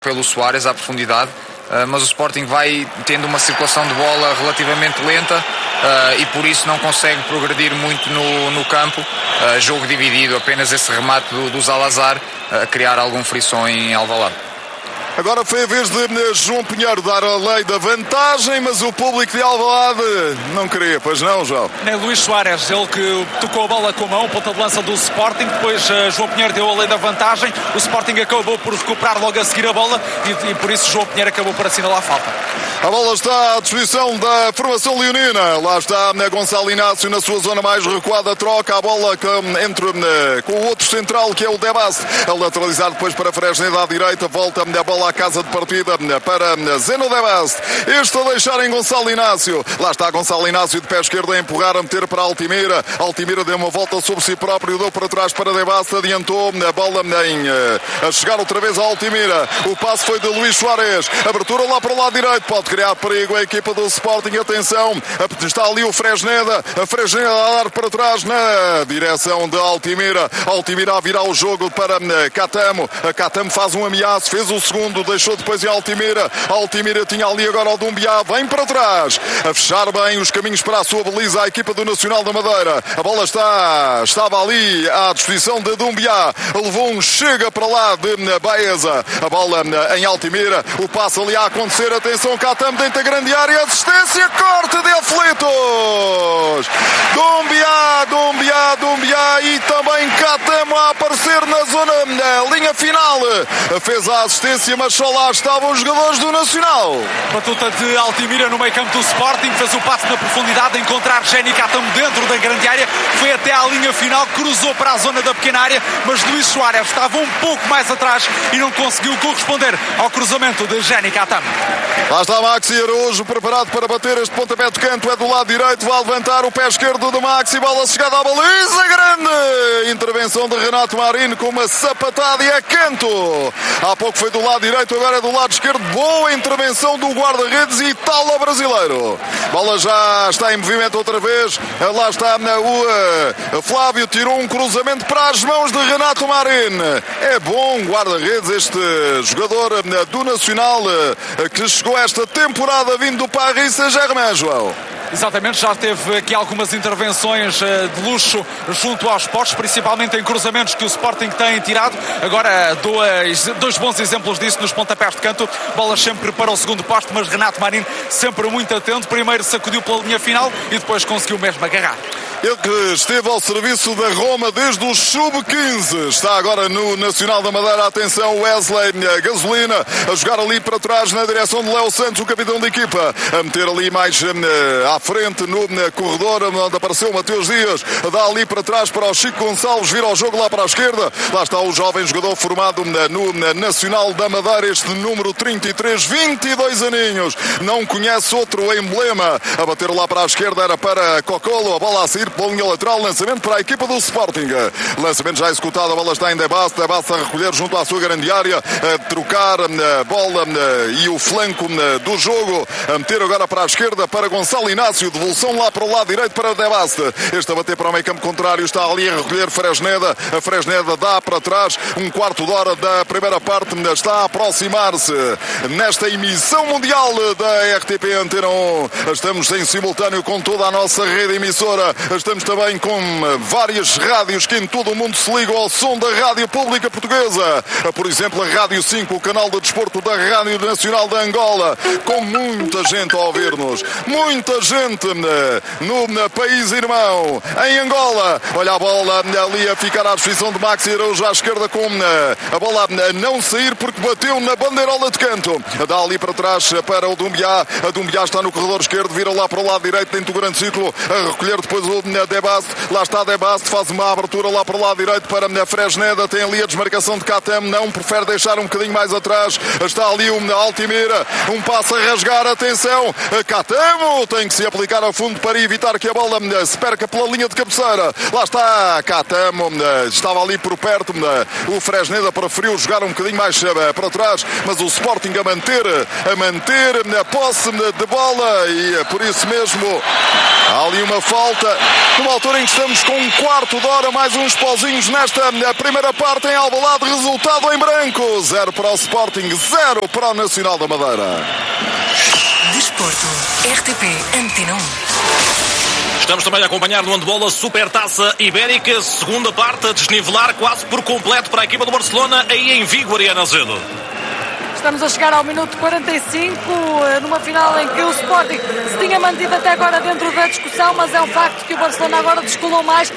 pelo Soares à profundidade, mas o Sporting vai tendo uma circulação de bola relativamente lenta e por isso não consegue progredir muito no campo. Jogo dividido, apenas esse remate do Zalazar a criar algum frisson em Alvalade. Agora foi a vez de João Pinheiro dar a lei da vantagem, mas o público de Alvalade não queria, pois não, João? É Luís Soares, ele que tocou a bola com a mão, ponta de lança do Sporting, depois João Pinheiro deu a lei da vantagem, o Sporting acabou por recuperar logo a seguir a bola e por isso João Pinheiro acabou por assinalar a falta. A bola está à disposição da formação leonina, lá está Gonçalo Inácio na sua zona mais recuada, troca a bola com o outro central que é o Debast, a lateralizar depois para Fresneda à direita, volta a bola à casa de partida para Zeno Debast, este a deixar em Gonçalo Inácio, lá está Gonçalo Inácio de pé esquerdo a empurrar, a meter para Altimira deu uma volta sobre si próprio, deu para trás para Debast, adiantou a bola a chegar outra vez a Altimira, o passe foi de Luís Soares, abertura lá para o lado direito, pode criar perigo a equipa do Sporting, atenção, está ali o Fresneda, a Fresneda a dar para trás na direção de Altimira a virar o jogo para Catamo, a Catamo faz um ameaço, fez o segundo, deixou depois em Altimira tinha ali agora o Dumbiá, vem para trás, a fechar bem os caminhos para a sua baliza a equipa do Nacional da Madeira, a bola estava ali à disposição de Dumbiá, levou um chega para lá de Baeza, a bola em Altimira, o passe ali a acontecer, atenção, Catamo dentro da grande área, assistência, corte de aflitos, Dumbiá e também Catamo a aparecer na zona, na linha final, fez a assistência, mas só lá estavam os jogadores do Nacional. Batuta de Altimira no meio campo do Sporting, fez o passe na profundidade, encontrar Jenny Catamo dentro da grande área, foi até à linha final, cruzou para a zona da pequena área, mas Luís Soares estava um pouco mais atrás e não conseguiu corresponder ao cruzamento de Jenny Catamo. Lá está Maxi Araújo preparado para bater este pontapé de canto, é do lado direito, vai levantar o pé esquerdo do Maxi, bola chegada à baliza, grande intervenção de Renato Marinho com uma sapatada e é canto. Há pouco foi do lado direito, agora é do lado esquerdo, boa intervenção do guarda-redes e Italo brasileiro. Bola já está em movimento outra vez, lá está o Flávio, tirou um cruzamento para as mãos de Renato Marinho. É bom guarda-redes este jogador do Nacional que chegou esta temporada vindo do Paris Saint-Germain, João. Exatamente, já teve aqui algumas intervenções de luxo junto aos postos, principalmente em cruzamentos que o Sporting tem tirado. Agora dois bons exemplos disso nos pontapés de canto, bolas sempre para o segundo posto, mas Renato Marinho sempre muito atento, primeiro sacudiu pela linha final e depois conseguiu mesmo agarrar. Ele que esteve ao serviço da Roma desde o Sub-15, está agora no Nacional da Madeira, atenção, Wesley Gasolina, a jogar ali para trás na direção de Léo Santos, o capitão da equipa, a meter ali mais à frente no corredor, onde apareceu Mateus Dias, dá ali para trás para o Chico Gonçalves, vira o jogo lá para a esquerda, lá está o jovem jogador formado no Nacional da Madeira, este número 33, 22 aninhos, não conhece outro emblema, a bater lá para a esquerda era para Cocolo, a bola a sair pela linha lateral, lançamento para a equipa do Sporting, lançamento já executado, a bola está em Debast a recolher junto à sua grande área, a trocar a bola e o flanco do jogo, a meter agora para a esquerda para Gonçalo Inácio, devolução lá para o lado direito para Debast, este a bater para o meio campo contrário, está ali a recolher Fresneda, a Fresneda dá para trás, um quarto de hora da primeira parte, está a aproximar-se nesta emissão mundial da RTP Antena 1, estamos em simultâneo com toda a nossa rede emissora, estamos também com várias rádios que em todo o mundo se ligam ao som da Rádio Pública Portuguesa. Por exemplo, a Rádio 5, o canal de desporto da Rádio Nacional de Angola, com muita gente a ouvir-nos. Muita gente no país irmão, em Angola. Olha a bola ali a ficar à disposição de Maxi Araújo à esquerda, com a bola a não sair porque bateu na bandeirola de canto. Dá ali para trás para o Dumbiá. A Dumbiá está no corredor esquerdo, vira lá para o lado direito dentro do grande círculo, a recolher depois o Debast, lá está Debast, faz uma abertura lá para o lado direito para a Fresneda, tem ali a desmarcação de Catamo, não, prefere deixar um bocadinho mais atrás, está ali o Altimira, um passo a rasgar, atenção, Catamo tem que se aplicar a fundo para evitar que a bola se perca pela linha de cabeceira, lá está Catamo, estava ali por perto, o Fresneda preferiu jogar um bocadinho mais para trás, mas o Sporting a manter a posse de bola e por isso mesmo há ali uma falta numa altura em que estamos com um quarto de hora, mais uns pauzinhos nesta primeira parte em Alvalade. Resultado em branco, 0 para o Sporting, 0 para o Nacional da Madeira. Desporto, RTP Antena 1. Estamos também a acompanhar no handball a Supertaça Ibérica, segunda parte, a desnivelar quase por completo para a equipa do Barcelona, aí em Vigo, Ariana Azevedo. Estamos a chegar ao minuto 45, numa final em que o Sporting se tinha mantido até agora dentro da discussão, mas é um facto que o Barcelona agora descolou mais.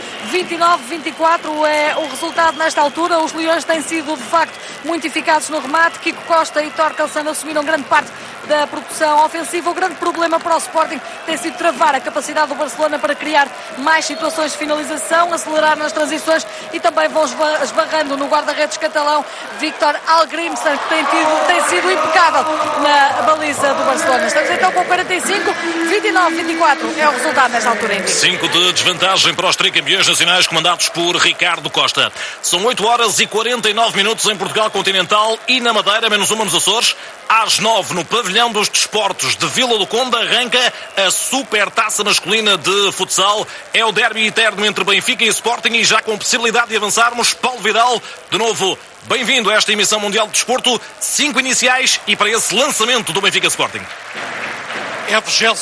29-24 é o resultado nesta altura. Os Leões têm sido, de facto, muito eficazes no remate. Kiko Costa e Thorkelsson assumiram grande parte da produção ofensiva. O grande problema para o Sporting tem sido travar a capacidade do Barcelona para criar mais situações de finalização, acelerar nas transições e também vão esbarrando no guarda-redes catalão Víctor Algrimson, que tem sido impecável na baliza do Barcelona. Estamos então com 45, 29-24 é o resultado nesta altura. 5 de desvantagem para os tricampeões nacionais comandados por Ricardo Costa. São 8 horas e 49 minutos em Portugal continental e na Madeira, menos uma nos Açores. Às 9 no pavilhão dos desportos de Vila do Conde arranca a Supertaça masculina de futsal. É o derby eterno entre Benfica e Sporting e já com possibilidade de avançarmos. Paulo Vidal, de novo, bem-vindo a esta emissão mundial de desporto. 5 iniciais e para esse lançamento do Benfica Sporting. É a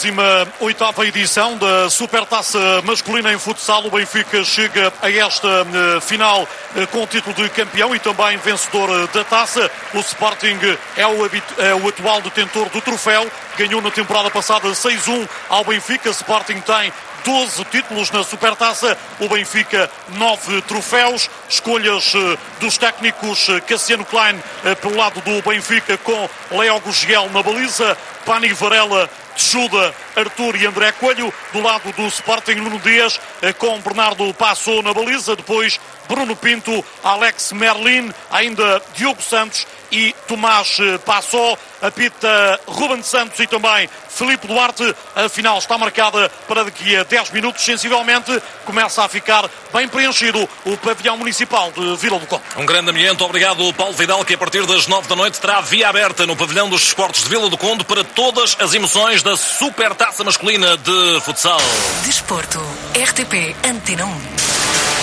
28ª edição da Supertaça masculina em futsal. O Benfica chega a esta final com o título de campeão e também vencedor da taça. O Sporting é o atual detentor do troféu. Ganhou na temporada passada 6-1 ao Benfica. O Sporting tem 12 títulos na Supertaça, o Benfica 9 troféus. Escolhas dos técnicos: Cassiano Klein pelo lado do Benfica com Léo Gugel na baliza, Pani Varela, Teixuda, Arthur e André Coelho. Do lado do Sporting, Nuno Dias com Bernardo Passou na baliza, depois Bruno Pinto, Alex Merlin, ainda Diogo Santos e Tomás Passó. Apita Ruben Santos e também Filipe Duarte. A final está marcada para daqui a 10 minutos, sensivelmente. Começa a ficar bem preenchido o pavilhão municipal de Vila do Conde. Um grande ambiente. Obrigado, Paulo Vidal, que a partir das 9 da noite terá via aberta no pavilhão dos desportos de Vila do Conde para todas as emoções da Supertaça masculina de futsal. Desporto, RTP Antena 1.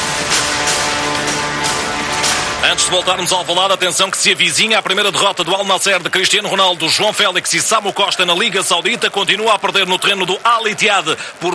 Antes de voltarmos ao Alvalade, atenção que se avizinha a primeira derrota do Al Nassr de Cristiano Ronaldo, João Félix e Samu Costa na Liga Saudita. Continua a perder no terreno do Al Ittihad por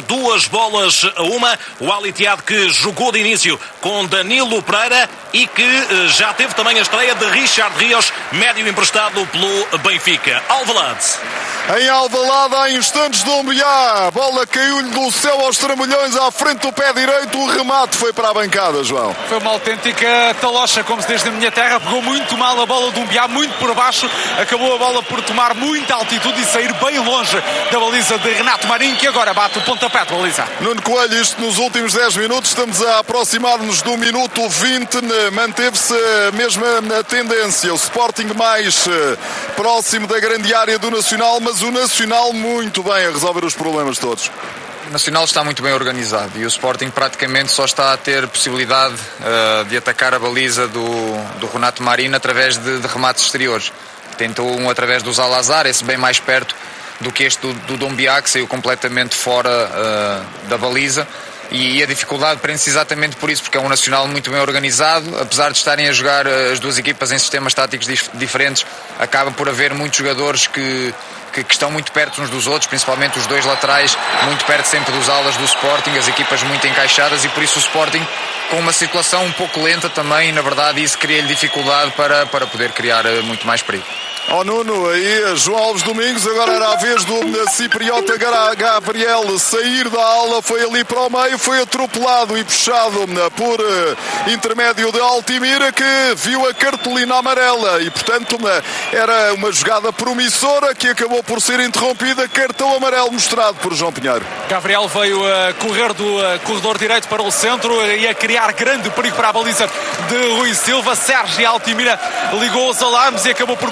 2-1. O Al Ittihad que jogou de início com Danilo Pereira e que já teve também a estreia de Richard Rios, médio emprestado pelo Benfica. Alvalade. Em Alvalade, há instantes do Ombiá. A bola caiu-lhe do céu aos trambolhões à frente do pé direito. O remate foi para a bancada, João. Foi uma autêntica talocha, como se diz na minha terra. Pegou muito mal a bola do Ombiá, muito por baixo. Acabou a bola por tomar muita altitude e sair bem longe da baliza de Renato Marinho, que agora bate o pontapé de baliza. Nuno Coelho, isto nos últimos 10 minutos. Estamos a aproximar-nos do minuto 20. Manteve-se a mesma tendência. O Sporting mais próximo da grande área do Nacional, mas o Nacional muito bem a resolver os problemas todos. O Nacional está muito bem organizado e o Sporting praticamente só está a ter possibilidade de atacar a baliza do Renato Marinho através de remates exteriores. Tentou um através do Zalazar, esse bem mais perto do que este do Dombiá, que saiu completamente fora da baliza. E a dificuldade prende-se exatamente por isso, porque é um Nacional muito bem organizado. Apesar de estarem a jogar as duas equipas em sistemas táticos diferentes, acaba por haver muitos jogadores que estão muito perto uns dos outros, principalmente os dois laterais, muito perto sempre dos alas do Sporting, as equipas muito encaixadas, e por isso o Sporting com uma situação um pouco lenta também, na verdade isso cria-lhe dificuldade para poder criar muito mais perigo. Nuno, aí João Alves Domingos, agora era a vez do cipriota Gabriel sair da aula, foi ali para o meio, foi atropelado e puxado por intermédio de Altimira, que viu a cartolina amarela e portanto era uma jogada promissora que acabou por ser interrompida. Cartão amarelo mostrado por João Pinheiro. Gabriel veio a correr do corredor direito para o centro e a criar grande perigo para a baliza de Rui Silva. Sérgio Altimira ligou os alarmes e acabou por cometer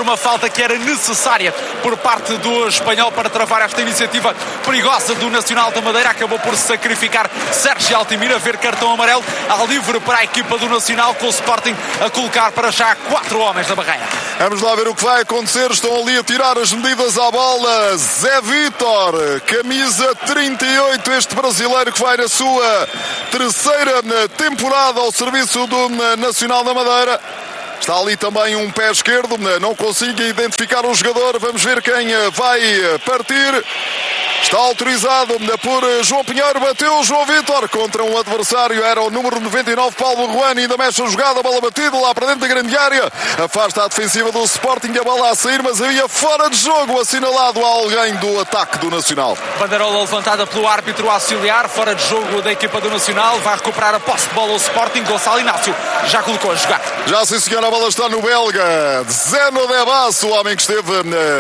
uma falta que era necessária por parte do espanhol para travar esta iniciativa perigosa do Nacional da Madeira. Acabou por sacrificar Sérgio Altimira, ver cartão amarelo ao livre para a equipa do Nacional, com o Sporting a colocar para já 4 homens na barreira. Vamos lá ver o que vai acontecer. Estão ali a tirar as medidas à bola. Zé Vítor, camisa 38, este brasileiro que vai na sua terceira temporada ao serviço do Nacional da Madeira. Está ali também um pé esquerdo, não consigo identificar o jogador. Vamos ver quem vai partir. Está autorizado por João Pinheiro, bateu João Vítor contra um adversário, era o número 99, Paulo Ruani, ainda mexe a jogada, a bola batida lá para dentro da grande área, afasta a defensiva do Sporting, a bola a sair, mas havia fora de jogo, assinalado a alguém do ataque do Nacional. Banderola levantada pelo árbitro auxiliar, fora de jogo da equipa do Nacional, vai recuperar a posse de bola o Sporting. Gonçalo Inácio já colocou a jogar. Já sim senhora, a bola está no belga, Zeno de Basso, o homem que esteve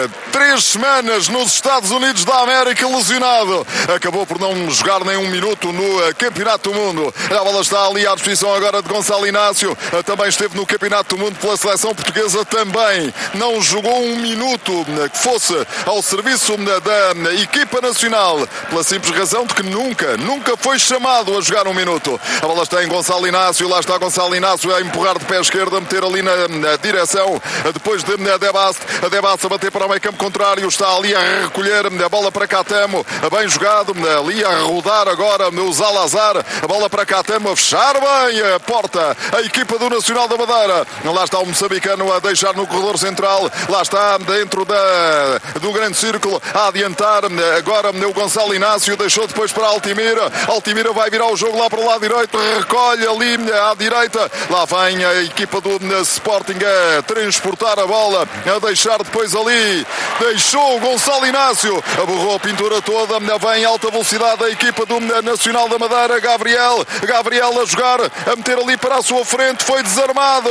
3 semanas nos Estados Unidos da América, lesionado, acabou por não jogar nem um minuto no Campeonato do Mundo. A bola está ali à disposição agora de Gonçalo Inácio, também esteve no Campeonato do Mundo pela seleção portuguesa, também não jogou um minuto que fosse ao serviço da equipa nacional, pela simples razão de que nunca foi chamado a jogar um minuto. A bola está em Gonçalo Inácio, lá está Gonçalo Inácio a empurrar de pé esquerdo, a meter ali na direção, depois de Debast a bater para o meio campo contrário, está ali a recolher a bola para Catamo, bem jogado, ali a rodar agora o Zalazar, a bola para Catamo, a fechar bem a porta, a equipa do Nacional da Madeira. Lá está o moçambicano a deixar no corredor central, lá está dentro do grande círculo a adiantar agora o Gonçalo Inácio, deixou depois para Altimira vai virar o jogo lá para o lado direito, recolhe ali à direita, lá vem a equipa do Sporting a transportar a bola, a deixar depois ali, deixou o Gonçalo Inácio, aborrou a pintura toda, vem alta velocidade a equipa do Nacional da Madeira, Gabriel a jogar, a meter ali para a sua frente, foi desarmado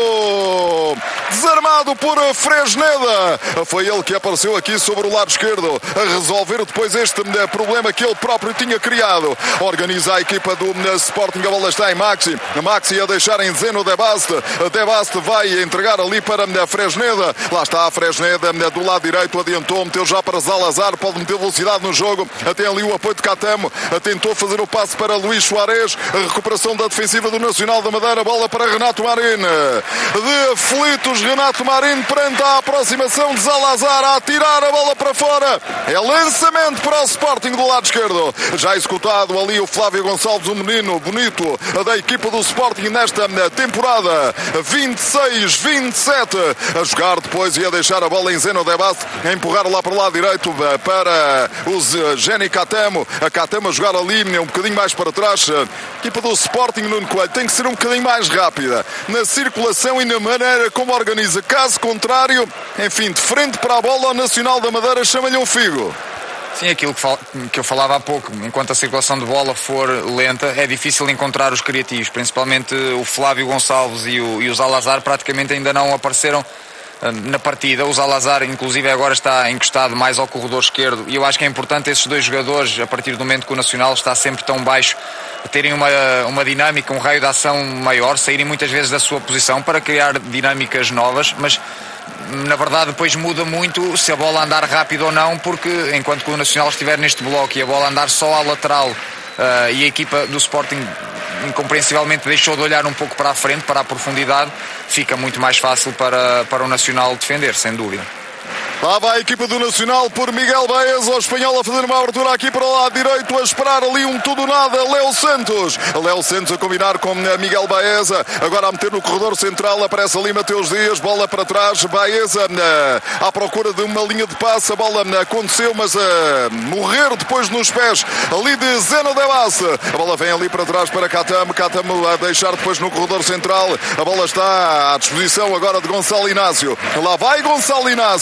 por Fresneda, foi ele que apareceu aqui sobre o lado esquerdo, a resolver depois este problema que ele próprio tinha criado. Organiza a equipa do Sporting, a bola está em Maxi a deixar em Zeno Debast vai entregar ali para Fresneda, lá está a Fresneda do lado direito, adiantou, meteu já para Zalazar, pode meter velocidade no jogo, até ali o apoio de Catamo, tentou fazer o passe para Luís Soares, a recuperação da defensiva do Nacional da Madeira, bola para Renato Marin, de aflitos Renato Marin perante a aproximação de Zalazar, a tirar a bola para fora, é lançamento para o Sporting do lado esquerdo, já executado ali o Flávio Gonçalves, um menino bonito da equipa do Sporting nesta temporada 26-27, a jogar depois e a deixar a bola em Zeno Debast, a empurrar lá para o lado direito para os Jenny Catamo, a Catamo a jogar ali um bocadinho mais para trás. A equipa do Sporting, Nuno Coelho, tem que ser um bocadinho mais rápida na circulação e na maneira como organiza, caso contrário, enfim, de frente para a bola, o Nacional da Madeira chama-lhe um figo. Sim, aquilo que eu falava há pouco, enquanto a circulação de bola for lenta, é difícil encontrar os criativos, principalmente o Flávio Gonçalves e o Zalazar praticamente ainda não apareceram na partida. O Zalazar inclusive agora está encostado mais ao corredor esquerdo, e eu acho que é importante esses dois jogadores, a partir do momento que o Nacional está sempre tão baixo, terem uma dinâmica, um raio de ação maior, saírem muitas vezes da sua posição para criar dinâmicas novas, mas na verdade depois muda muito se a bola andar rápido ou não, porque enquanto que o Nacional estiver neste bloco e a bola andar só à lateral, e a equipa do Sporting incompreensivelmente deixou de olhar um pouco para a frente, para a profundidade, fica muito mais fácil para o Nacional defender, sem dúvida. Lá vai a equipa do Nacional por Miguel Baeza, o espanhol a fazer uma abertura aqui para o lado direito, a esperar ali um tudo nada, Léo Santos a combinar com Miguel Baeza, agora a meter no corredor central, aparece ali Mateus Dias, bola para trás, Baeza à procura de uma linha de passe, a bola aconteceu, mas a morrer depois nos pés ali de Zeno Debast, a bola vem ali para trás para Catamo a deixar depois no corredor central, a bola está à disposição agora de Gonçalo Inácio, lá vai Gonçalo Inácio,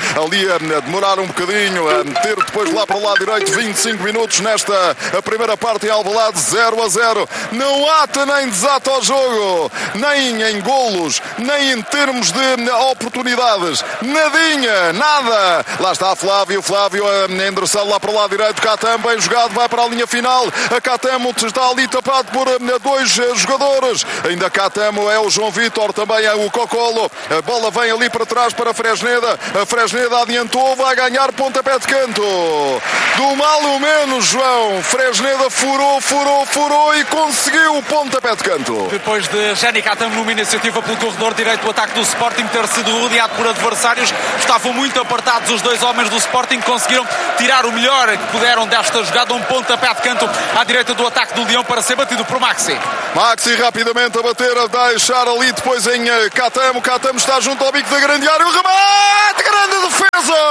ali a demorar um bocadinho, a ter depois lá para o lado direito 25 minutos nesta a primeira parte em Alvalade, 0-0. Não ata nem desata ao jogo, nem em golos, nem em termos de oportunidades. Nadinha, nada. Lá está Flávio endereçado lá para o lado direito. Catam bem jogado, vai para a linha final. A Catam está ali tapado por dois jogadores. Ainda Catam é o João Vitor, também é o Cocolo. A bola vem ali para trás para Fresneda. A Fresneda adiantou, vai ganhar pontapé de canto. Do mal o menos, João. Fresneda furou e conseguiu o pontapé de canto. Depois de Jenny Catam numa iniciativa pelo corredor direito do ataque do Sporting ter sido rodeado por adversários, estavam muito apartados os dois homens do Sporting, conseguiram tirar o melhor que puderam desta jogada, um pontapé de canto à direita do ataque do Leão para ser batido por Maxi. Maxi rapidamente a bater, a deixar ali depois em Catam. Catam está junto ao bico da grande área, o remate, grande defesa!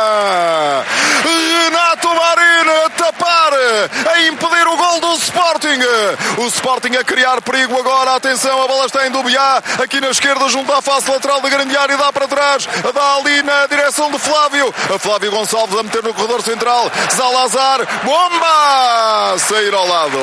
Renato Marinho a tapar, a impedir o gol do Sporting. O Sporting a criar perigo agora, atenção, a bola está em Dubiá, aqui na esquerda junto à face lateral da grande área, dá para trás, dá ali na direção de Flávio. A Flávio Gonçalves a meter no corredor central, Zalazar, bomba! Sair ao lado.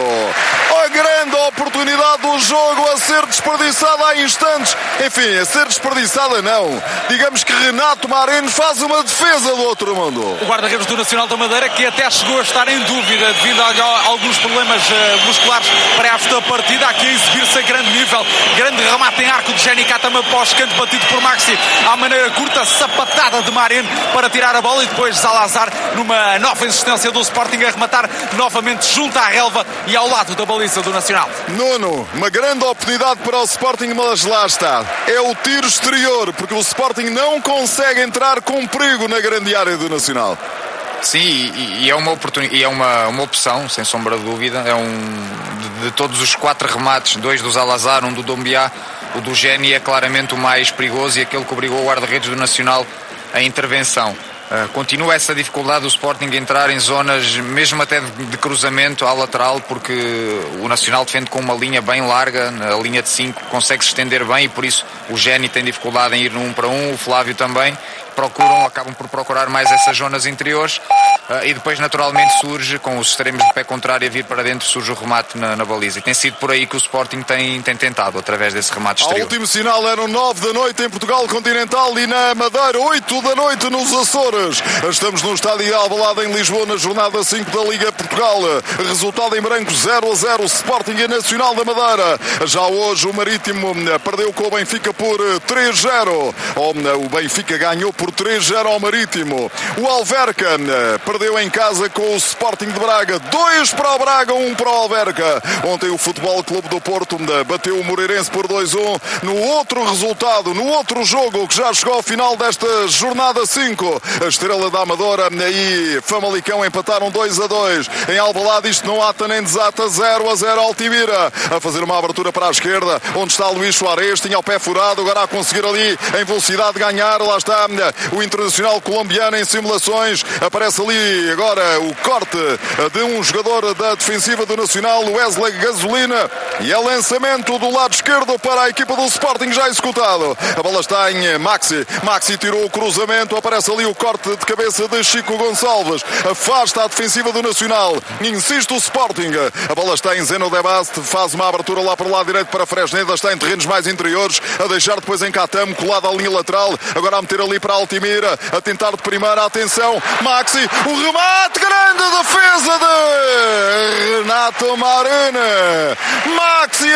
A grande oportunidade do jogo a ser desperdiçada há instantes. Enfim, a ser desperdiçada não. Digamos que Renato Marinho faz uma defesa do outro mundo. O guarda-redes do Nacional da Madeira, que até chegou a estar em dúvida devido a alguns problemas musculares para esta partida, aqui a exibir-se a grande nível. Grande remate em arco de Jenny Catam após canto batido por Maxi. À maneira curta, sapatada de Marinho para tirar a bola e depois Zalazar numa nova insistência do Sporting a rematar novamente junto à relva e ao lado da baliza do Nacional. Nuno, uma grande oportunidade para o Sporting, mas lá está. É o tiro exterior, porque o Sporting não consegue entrar com perigo na grande área do Nacional. Sim, e é uma oportunidade, e é uma opção, sem sombra de dúvida. É de todos os 4 remates, 2 do Zalazar, 1 do Dombiá, o do Geni é claramente o mais perigoso e aquele que obrigou o guarda-redes do Nacional à intervenção. Continua essa dificuldade do Sporting entrar em zonas mesmo até de cruzamento à lateral, porque o Nacional defende com uma linha bem larga, a linha de 5 consegue se estender bem e por isso o Geni tem dificuldade em ir no 1 para 1, o Flávio também. Acabam por procurar mais essas zonas interiores e depois naturalmente surge, com os extremos de pé contrário a vir para dentro, surge o remate na baliza e tem sido por aí que o Sporting tem tentado, através desse remate exterior. O último sinal eram 9 da noite em Portugal Continental e na Madeira 8 da noite nos Açores. Estamos no estádio Alvalade em Lisboa na jornada 5 da Liga Portugal. Resultado em branco 0-0 Sporting e Nacional da Madeira. Já hoje o Marítimo perdeu com o Benfica por 3-0. O Benfica ganhou por 3-0 ao Marítimo. O Alverca perdeu em casa com o Sporting de Braga. 2 para o Braga, 1 para o Alverca. Ontem o Futebol Clube do Porto bateu o Moreirense por 2-1. No outro resultado, no outro jogo que já chegou ao final desta jornada 5, a Estrela da Amadora e Famalicão empataram 2-2. Em Alvalade isto não ata nem desata, 0-0 Altimira. A fazer uma abertura para a esquerda, onde está Luís Soares, tinha o pé furado, agora a conseguir ali em velocidade ganhar. Lá está o Internacional colombiano em simulações. Aparece ali agora o corte de um jogador da defensiva do Nacional, Wesley Gasolina, e é lançamento do lado esquerdo para a equipa do Sporting já executado. A bola está em Maxi. Maxi tirou o cruzamento, aparece ali o corte de cabeça de Chico Gonçalves. Afasta a defensiva do Nacional. Insiste o Sporting. A bola está em Zeno de Baste, faz uma abertura lá para o lado direito para Fresneda, está em terrenos mais interiores, a deixar depois em Catam, colado à linha lateral, agora a meter ali para Altimira, a tentar de primeira, atenção, Maxi, o remate, grande defesa de Renato Marinho. Maxi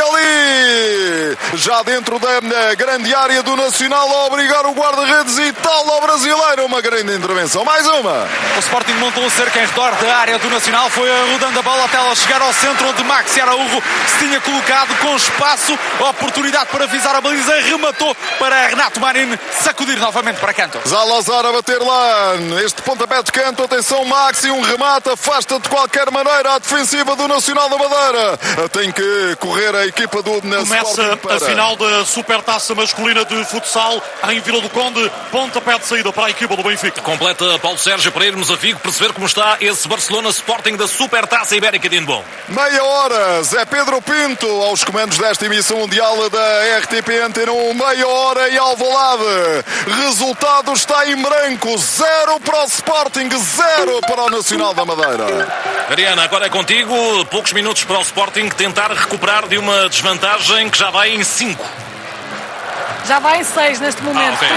ali, já dentro da grande área do Nacional, a obrigar o guarda-redes e tal ao brasileiro, uma grande intervenção, mais uma. O Sporting montou um cerco em redor da área do Nacional, foi rodando a bola até ela chegar ao centro, onde Maxi Araújo se tinha colocado com espaço, oportunidade para visar a baliza, rematou para Renato Marinho sacudir novamente para canto. Zalazar a bater lá, este pontapé de canto, atenção Maxi, um remate, afasta de qualquer maneira a defensiva do Nacional da Madeira. Tem que correr a equipa do Começa Sporting a final da Supertaça masculina de futsal em Vila do Conde. Pontapé de saída para a equipa do Benfica. Completa Paulo Sérgio para irmos a Vigo perceber como está esse Barcelona Sporting da Supertaça Ibérica de Handball. Meia hora, Zé Pedro Pinto aos comandos desta emissão mundial da RTP Antena 1. Meia hora em Alvalade. Resultado está em branco. 0 para o Sporting, 0 para o Nacional da Madeira. Mariana, agora é contigo. Poucos minutos para o Sporting tentar recuperar de uma desvantagem que já vai em 5. Já vai em 6 neste momento. 35-29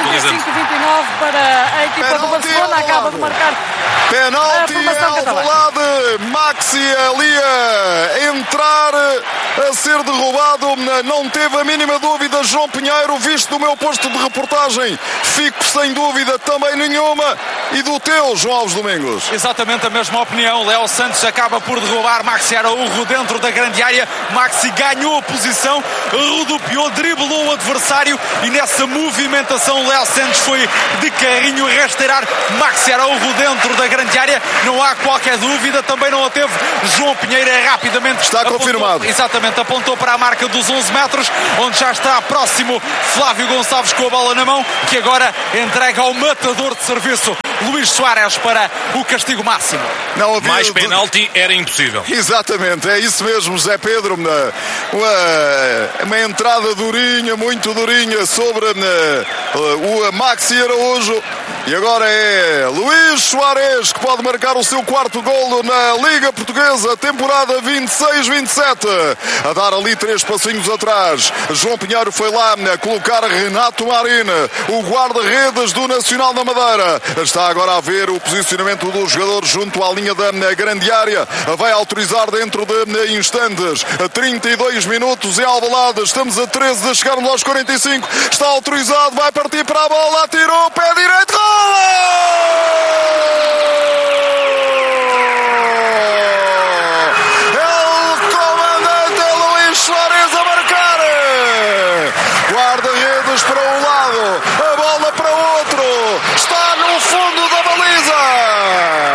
para a equipa do Barcelona. Acaba de marcar penalti Alvalade. Maxi ali a entrar, a ser derrubado. Não teve a mínima dúvida João Pinheiro, visto do meu posto de reportagem. Fico sem dúvida também nenhuma. E do teu, João Alves Domingos? Exatamente a mesma opinião. Léo Santos acaba por derrubar Maxi Araújo dentro da grande área. Maxi ganhou a posição, rodopiou, driblou o adversário e nessa movimentação Léo Santos foi de carrinho rasteirar Maxi Araújo dentro da grande área. Não há qualquer dúvida, também não a teve João Pinheiro, rapidamente está confirmado. Exatamente, apontou para a marca dos 11 metros, onde já está próximo Flávio Gonçalves com a bola na mão, que agora entrega ao matador de serviço Luís Soares para o castigo máximo. Não havia... Mais penalti era impossível. Exatamente, é isso mesmo, Zé Pedro. Uma entrada durinha, muito durinha sobre o Maxi Araújo. E agora é Luís Soares que pode marcar o seu quarto golo na Liga Portuguesa, temporada 26-27. A dar ali 3 passinhos atrás. João Pinheiro foi lá a colocar Renato Marina, o guarda-redes do Nacional da Madeira. Está agora a ver o posicionamento do jogador junto à linha da grande área. Vai autorizar dentro de instantes. 32 minutos em Alvalade. Estamos a 13 de chegarmos aos 45. Está autorizado, vai partir para a bola, atirou, pé direito, gol!